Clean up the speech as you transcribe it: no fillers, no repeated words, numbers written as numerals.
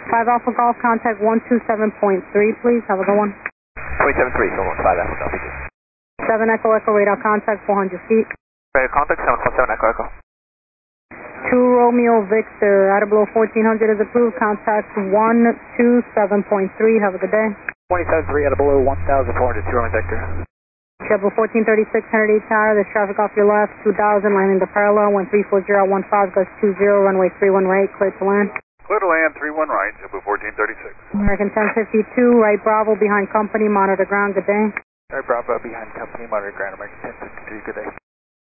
5 Alpha Golf, contact 127.3, please. Have a good one. 273, so 5 Alpha Golf. 7 Echo Echo, radar contact 400 feet. Radar contact 747 Echo Echo. 2 Romeo Victor, out of below 1400 is approved, contact 127.3, have a good day. 273 out of below 1400, 2 Romeo Victor. Chevrolet 1436, 108 tower, there's traffic off your left, 2000, landing to parallel, 134015, goes 20, runway 31 right, clear to land. Clear to land, 31 right, Chevrolet 1436. American 1052, right Bravo, behind company, monitor ground, good day. Right Bravo, behind company, monitor ground, American 1052, good day.